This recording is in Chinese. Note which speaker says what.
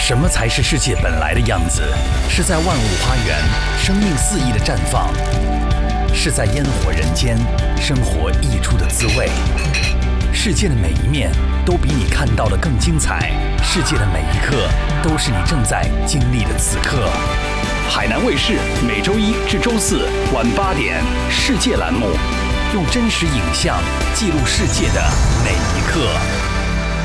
Speaker 1: 什么才是世界本来的样子？是在万物花园，生命肆意的绽放；是在烟火人间，生活溢出的滋味。世界的每一面都比你看到的更精彩，世界的每一刻都是你正在经历的此刻。海南卫视每周一至周四晚8点，世界栏目，用真实影像记录世界的每一刻。